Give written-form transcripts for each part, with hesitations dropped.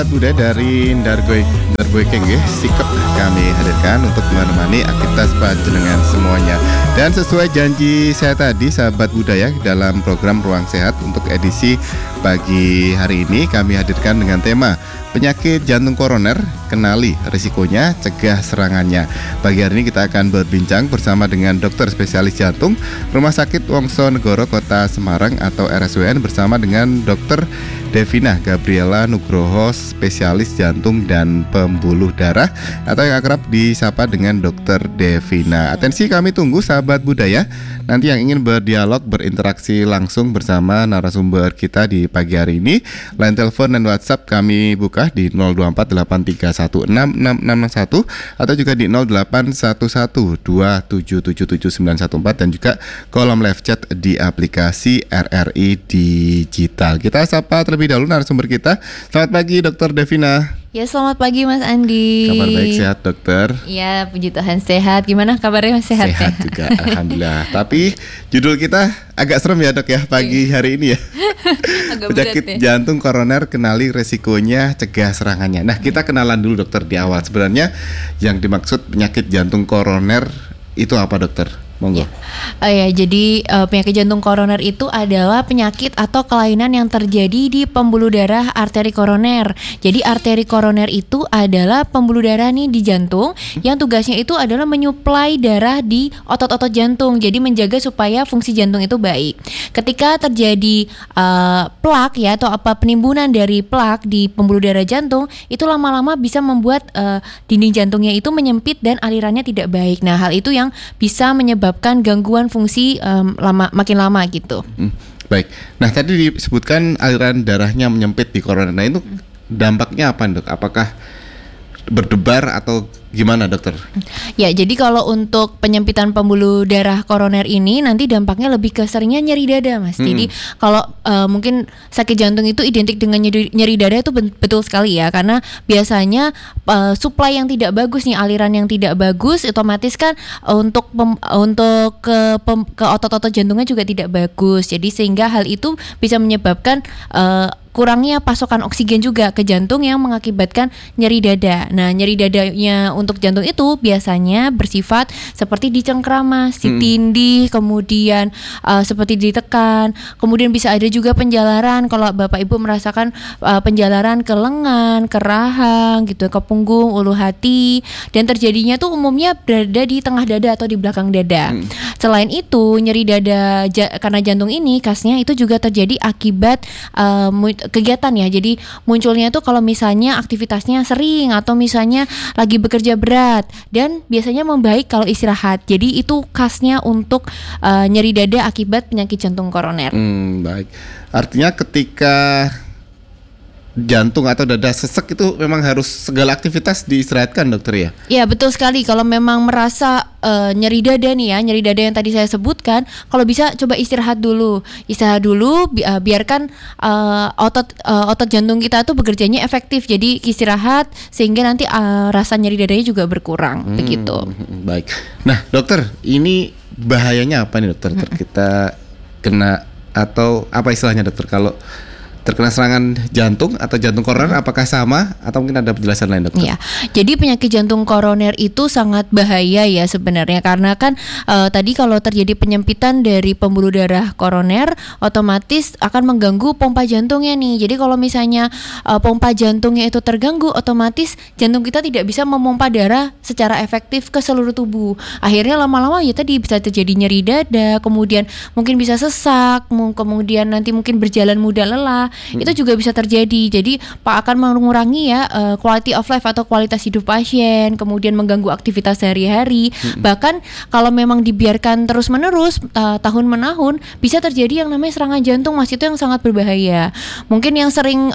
Budaya dari Ndargoy Kengge sikap kami hadirkan untuk menemani aktivitas panjenengan semuanya. Dan sesuai janji saya tadi, sahabat budaya, dalam program Ruang Sehat untuk edisi pagi hari ini kami hadirkan dengan tema penyakit jantung koroner, kenali risikonya, cegah serangannya. Pagi hari ini kita akan berbincang bersama dengan dokter spesialis jantung Rumah Sakit Wongsonegoro Kota Semarang atau RSWN bersama dengan dokter Devina Gabriela Nugroho, spesialis jantung dan pembuluh darah atau yang akrab disapa dengan dokter Devina. Atensi, kami tunggu sahabat budaya nanti yang ingin berdialog, berinteraksi langsung bersama narasumber kita di pagi hari ini. Line telepon dan WhatsApp kami buka di 02483166661 atau juga di 081127777914 dan juga kolom live chat di aplikasi RRI Digital. Kita sapa terlebih dahulu narasumber kita. Selamat pagi Dokter Devina. Ya, selamat pagi Mas Andi. Kabar baik, sehat dokter? Ya, puji Tuhan sehat. Gimana kabarnya Mas, sehat? Sehat juga, alhamdulillah. Tapi judul kita agak serem ya dok ya pagi hari ini ya. Penyakit jantung koroner, kenali resikonya, cegah serangannya. Nah, kita kenalan dulu dokter di awal. Sebenarnya yang dimaksud penyakit jantung koroner itu apa dokter? Monggo. Jadi penyakit jantung koroner itu adalah penyakit atau kelainan yang terjadi di pembuluh darah arteri koroner. Jadi arteri koroner itu adalah pembuluh darah nih di jantung yang tugasnya itu adalah menyuplai darah di otot-otot jantung. Jadi menjaga supaya fungsi jantung itu baik. Ketika terjadi plak ya atau penimbunan dari plak di pembuluh darah jantung, itu lama-lama bisa membuat dinding jantungnya itu menyempit dan alirannya tidak baik. Nah, hal itu yang bisa menyebabkan gangguan fungsi makin lama gitu. Baik. Nah, tadi disebutkan aliran darahnya menyempit di koroner. Nah, itu dampaknya apa, Dok? Apakah berdebar atau gimana, dokter? Ya, jadi kalau untuk penyempitan pembuluh darah koroner ini nanti dampaknya lebih ke seringnya nyeri dada, Mas. Jadi kalau mungkin sakit jantung itu identik dengan nyeri dada itu betul sekali ya, karena biasanya suplai yang tidak bagus nih, aliran yang tidak bagus, otomatis kan untuk ke otot-otot jantungnya juga tidak bagus. Jadi sehingga hal itu bisa menyebabkan kurangnya pasokan oksigen juga ke jantung yang mengakibatkan nyeri dada. Nah, nyeri dadanya untuk jantung itu biasanya bersifat seperti dicengkrama, ditindih, kemudian seperti ditekan. Kemudian bisa ada juga penjalaran kalau Bapak Ibu merasakan penjalaran ke lengan, ke rahang gitu, ke punggung, ulu hati, dan terjadinya tuh umumnya berada di tengah dada atau di belakang dada. Selain itu, nyeri dada karena jantung ini khasnya itu juga terjadi akibat kegiatan ya. Jadi munculnya itu kalau misalnya aktivitasnya sering atau misalnya lagi bekerja berat, dan biasanya membaik kalau istirahat. Jadi itu khasnya untuk nyeri dada akibat penyakit jantung koroner. Baik. Artinya ketika jantung atau dada sesek itu memang harus segala aktivitas diistirahatkan, dokter ya? Ya, betul sekali. Kalau memang merasa nyeri dada nih ya, nyeri dada yang tadi saya sebutkan, kalau bisa coba istirahat dulu, biarkan otot jantung kita tuh bekerjanya efektif. Jadi istirahat sehingga nanti rasa nyeri dadanya juga berkurang, begitu. Baik. Nah, dokter, ini bahayanya apa nih dokter? Kita kena atau apa istilahnya dokter kalau terkena serangan jantung atau jantung koroner, apakah sama atau mungkin ada penjelasan lain, dokter? Ya, jadi penyakit jantung koroner itu sangat bahaya ya sebenarnya, karena kan tadi kalau terjadi penyempitan dari pembuluh darah koroner, otomatis akan mengganggu pompa jantungnya nih. Jadi kalau misalnya pompa jantungnya itu terganggu, otomatis jantung kita tidak bisa memompa darah secara efektif ke seluruh tubuh. Akhirnya lama-lama ya tadi bisa terjadi nyeri dada, kemudian mungkin bisa sesak, kemudian nanti mungkin berjalan mudah lelah. Itu juga bisa terjadi. Jadi akan mengurangi ya quality of life atau kualitas hidup pasien, kemudian mengganggu aktivitas sehari-hari. Bahkan kalau memang dibiarkan terus-menerus tahun-menahun, bisa terjadi yang namanya serangan jantung, Mas. Itu yang sangat berbahaya. Mungkin yang sering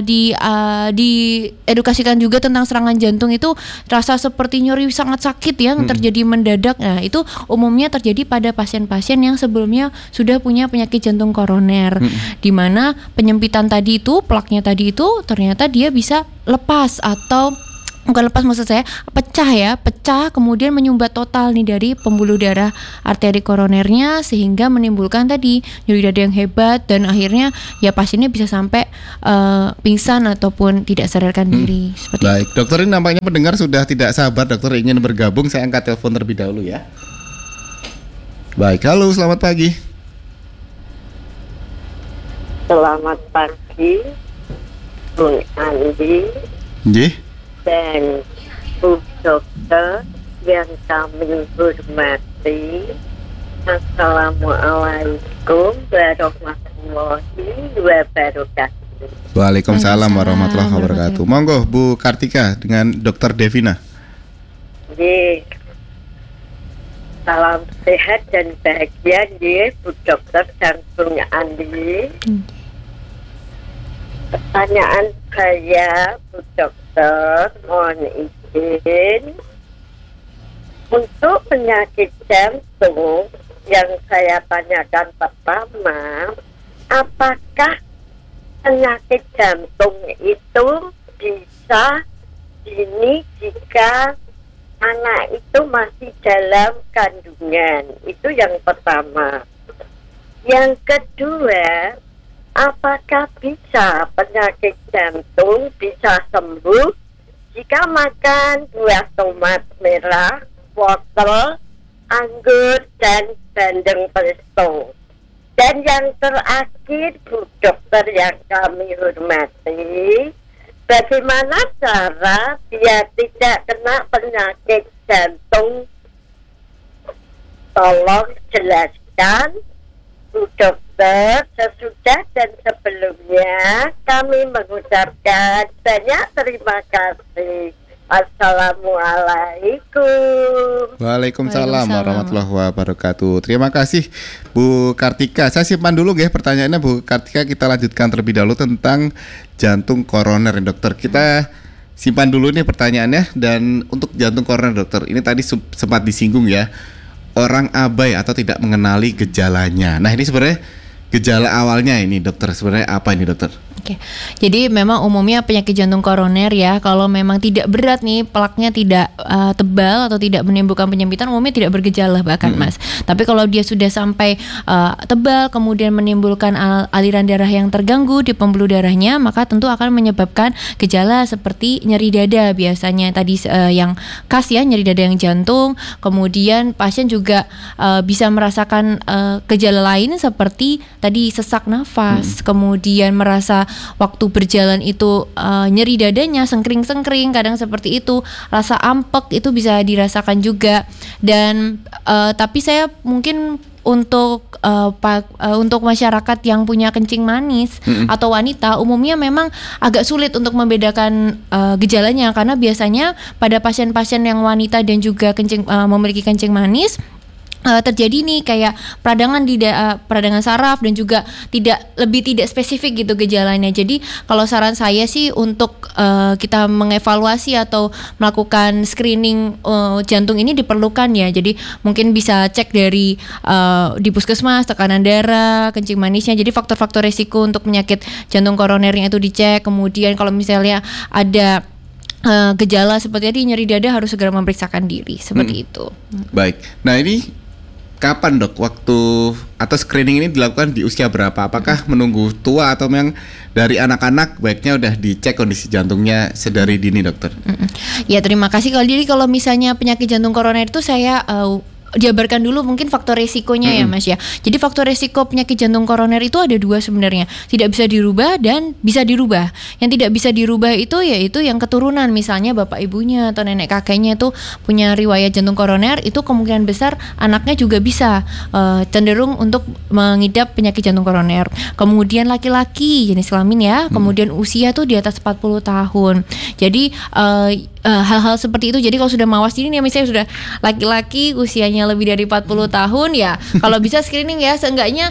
diedukasikan juga tentang serangan jantung itu rasa seperti nyeri sangat sakit yang terjadi mendadak. Nah, itu umumnya terjadi pada pasien-pasien yang sebelumnya sudah punya penyakit jantung koroner, di mana penyempitan tadi itu, plaknya tadi itu ternyata dia bisa lepas atau bukan lepas maksud saya pecah kemudian menyumbat total nih dari pembuluh darah arteri koronernya sehingga menimbulkan tadi nyeri dada yang hebat dan akhirnya ya pasiennya bisa sampai pingsan ataupun tidak sadarkan diri seperti Baik, dokter, ini nampaknya pendengar sudah tidak sabar, dokter ingin bergabung. Saya angkat telepon terlebih dahulu ya. Baik, halo, selamat pagi. Selamat pagi, Bung Andi Nggih. dan Bu Dokter yang kami hormati. Assalamualaikum warahmatullahi wabarakatuh. Waalaikumsalam warahmatullahi wabarakatuh. Monggo Bu Kartika dengan Dokter Devina. Ye. Salam sehat dan bahagia ya Bu Dokter dan Bung Andi. Pertanyaan saya Bu Dokter, mohon izin. Untuk penyakit jantung yang saya tanyakan pertama, apakah penyakit jantung itu bisa dini jika anak itu masih dalam kandungan? Itu yang pertama. Yang kedua, apakah bisa penyakit jantung bisa sembuh jika makan buah tomat merah, wortel, anggur, dan bandeng pesto? Dan yang terakhir, Bu Dokter yang kami hormati, bagaimana cara biar tidak kena penyakit jantung? Tolong jelaskan, Bu Dokter. Sesudah dan sebelumnya kami mengucapkan banyak terima kasih. Assalamualaikum. Waalaikumsalam warahmatullahi wabarakatuh. Terima kasih Bu Kartika. Saya simpan dulu ya pertanyaannya Bu Kartika. Kita lanjutkan terlebih dahulu tentang jantung koroner, dokter. Kita simpan dulu nih pertanyaannya. Dan untuk jantung koroner, dokter, ini tadi sempat disinggung ya, orang abai atau tidak mengenali gejalanya. Nah, ini sebenarnya gejala awalnya ini, dokter, sebenarnya apa ini, dokter? Oke, jadi memang umumnya penyakit jantung koroner ya, kalau memang tidak berat nih, plaknya tidak tebal atau tidak menimbulkan penyempitan, umumnya tidak bergejala bahkan Mas. Tapi kalau dia sudah sampai tebal, kemudian menimbulkan aliran darah yang terganggu di pembuluh darahnya, maka tentu akan menyebabkan gejala seperti nyeri dada biasanya tadi yang khas ya, nyeri dada yang jantung. Kemudian pasien juga bisa merasakan gejala lain seperti tadi sesak nafas, kemudian merasa waktu berjalan itu nyeri dadanya, sengkring-sengkring, kadang seperti itu, rasa ampek itu bisa dirasakan juga. Dan tapi saya mungkin untuk masyarakat yang punya kencing manis atau wanita, umumnya memang agak sulit untuk membedakan gejalanya, karena biasanya pada pasien-pasien yang wanita dan juga memiliki kencing manis terjadi nih kayak peradangan saraf dan juga tidak spesifik gitu gejalanya. Jadi kalau saran saya sih untuk kita mengevaluasi atau melakukan screening jantung ini diperlukan ya. Jadi mungkin bisa cek dari di puskesmas, tekanan darah, kencing manisnya. Jadi faktor-faktor risiko untuk penyakit jantung koronernya itu dicek. Kemudian kalau misalnya ada gejala seperti tadi nyeri dada, harus segera memeriksakan diri seperti itu. Baik. Nah, ini kapan dok waktu atau screening ini dilakukan di usia berapa? Apakah menunggu tua atau memang dari anak-anak baiknya udah dicek kondisi jantungnya sedari dini, dokter? Ya, terima kasih. Kalau misalnya penyakit jantung koroner itu saya jabarkan dulu mungkin faktor resikonya ya Mas ya. Jadi faktor resiko penyakit jantung koroner itu ada dua sebenarnya. Tidak bisa dirubah dan bisa dirubah. Yang tidak bisa dirubah itu yaitu yang keturunan, misalnya bapak ibunya atau nenek kakeknya itu punya riwayat jantung koroner, itu kemungkinan besar anaknya juga bisa cenderung untuk mengidap penyakit jantung koroner. Kemudian laki-laki jenis kelamin ya, kemudian usia tuh di atas 40 tahun. Jadi hal-hal seperti itu. Jadi kalau sudah mawas ini nih, misalnya sudah laki-laki usianya lebih dari 40 tahun ya, kalau bisa screening ya, seenggaknya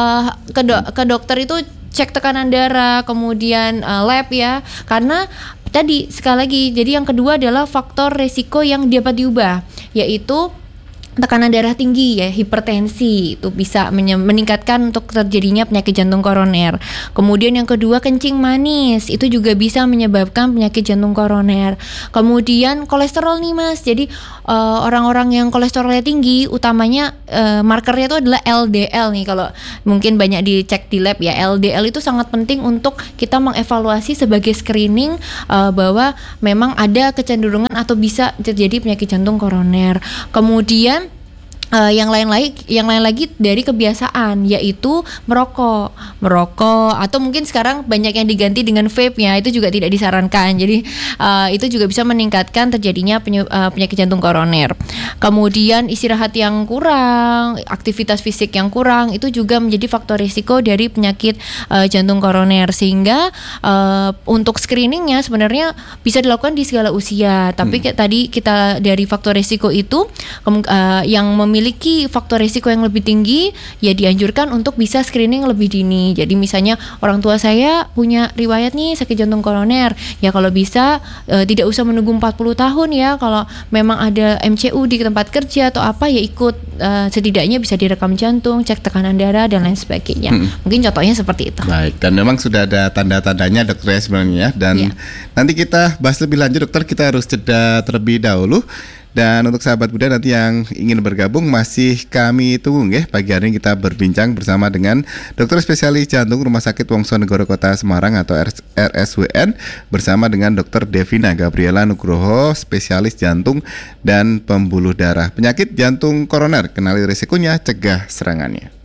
ke dokter itu cek tekanan darah, kemudian lab ya, karena tadi sekali lagi, jadi yang kedua adalah faktor resiko yang dapat diubah, yaitu tekanan darah tinggi ya, hipertensi itu bisa meningkatkan untuk terjadinya penyakit jantung koroner. Kemudian yang kedua, kencing manis itu juga bisa menyebabkan penyakit jantung koroner. Kemudian kolesterol nih Mas. Jadi orang-orang yang kolesterolnya tinggi utamanya markernya itu adalah LDL nih, kalau mungkin banyak dicek di lab ya. LDL itu sangat penting untuk kita mengevaluasi sebagai screening bahwa memang ada kecenderungan atau bisa terjadi penyakit jantung koroner. Kemudian yang lain lagi dari kebiasaan, yaitu merokok atau mungkin sekarang banyak yang diganti dengan vape ya, itu juga tidak disarankan. Jadi itu juga bisa meningkatkan terjadinya penyakit jantung koroner. Kemudian istirahat yang kurang, aktivitas fisik yang kurang itu juga menjadi faktor risiko dari penyakit jantung koroner, sehingga untuk screeningnya sebenarnya bisa dilakukan di segala usia. Tapi tadi kita dari faktor risiko itu yang memiliki faktor risiko yang lebih tinggi ya dianjurkan untuk bisa screening lebih dini. Jadi misalnya orang tua saya punya riwayat nih sakit jantung koroner, ya kalau bisa tidak usah menunggu 40 tahun ya. Kalau memang ada MCU di tempat kerja atau apa ya ikut, setidaknya bisa direkam jantung, cek tekanan darah dan lain sebagainya. Mungkin contohnya seperti itu. Baik, dan memang sudah ada tanda-tandanya dokter sebenarnya, dan nanti kita bahas lebih lanjut dokter. Kita harus jeda terlebih dahulu. Dan untuk sahabat Buda nanti yang ingin bergabung masih kami tunggu ya. Pagi hari ini kita berbincang bersama dengan dokter spesialis jantung Rumah Sakit Wongsonegoro Kota Semarang atau RSWN, bersama dengan Dr. Devina Gabriela Nugroho, spesialis jantung dan pembuluh darah. Penyakit jantung koroner, kenali risikonya, cegah serangannya.